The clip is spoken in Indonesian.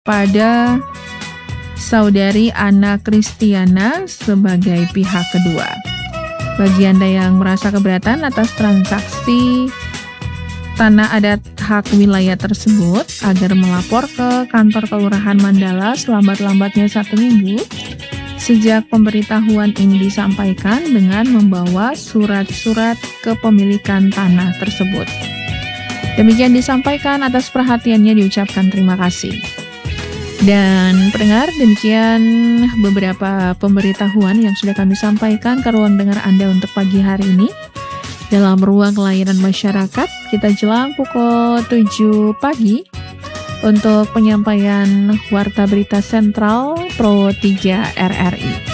kepada Saudari Ana Kristiana sebagai pihak kedua. Bagi Anda yang merasa keberatan atas transaksi tanah adat hak wilayah tersebut, agar melapor ke kantor Kelurahan Mandala selambat-lambatnya 1 minggu sejak pemberitahuan ini disampaikan dengan membawa surat-surat kepemilikan tanah tersebut. Demikian disampaikan, atas perhatiannya diucapkan terima kasih. Dan pendengar, demikian beberapa pemberitahuan yang sudah kami sampaikan ke ruang dengar Anda untuk pagi hari ini. Dalam ruang layanan masyarakat, kita jelang pukul 7 pagi untuk penyampaian Warta Berita Sentral Pro 3 RRI.